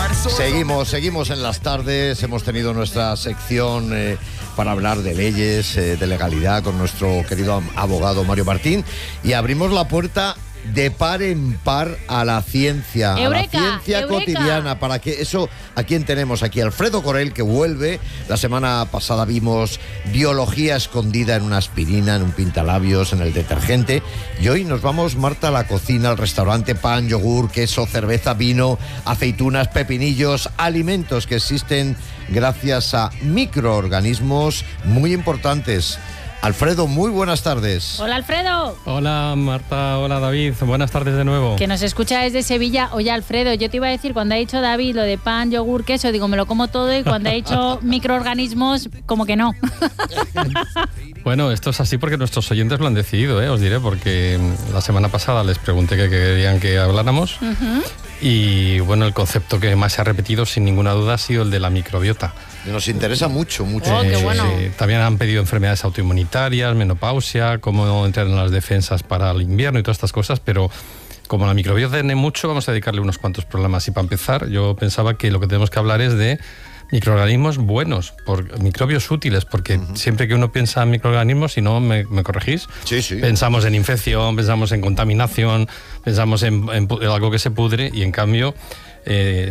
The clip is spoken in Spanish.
Seguimos en las tardes. Hemos tenido nuestra sección para hablar de leyes, de legalidad, con nuestro querido abogado Mario Martín, y abrimos la puerta de par en par a la ciencia, ¡Eureka! A la ciencia ¡Eureka! cotidiana, para que eso, ¿a quién tenemos aquí? Alfredo Corel, que vuelve. La semana pasada vimos biología escondida en una aspirina, en un pintalabios, en el detergente, y hoy nos vamos, Marta, a la cocina, al restaurante: pan, yogur, queso, cerveza, vino, aceitunas, pepinillos, alimentos que existen gracias a microorganismos muy importantes. Alfredo, muy buenas tardes. Hola, Alfredo. Hola, Marta. Hola, David. Buenas tardes de nuevo. Que nos escucha desde Sevilla. Oye, Alfredo, yo te iba a decir, cuando ha dicho David lo de pan, yogur, queso, digo, me lo como todo, y cuando ha dicho microorganismos, como que no. Bueno, esto es así porque nuestros oyentes lo han decidido, os diré, porque la semana pasada les pregunté qué querían que habláramos. Y bueno, el concepto que más se ha repetido sin ninguna duda ha sido el de la microbiota. Nos interesa mucho. Qué bueno. También han pedido enfermedades autoinmunitarias, menopausia, cómo entrar en las defensas para el invierno y todas estas cosas, pero como la microbiota tiene mucho, vamos a dedicarle unos cuantos programas. Y para empezar, yo pensaba que lo que tenemos que hablar es de microorganismos buenos, microbios útiles, porque siempre que uno piensa en microorganismos, si no me corregís, sí. Pensamos en infección, pensamos en contaminación, pensamos en algo que se pudre, y en cambio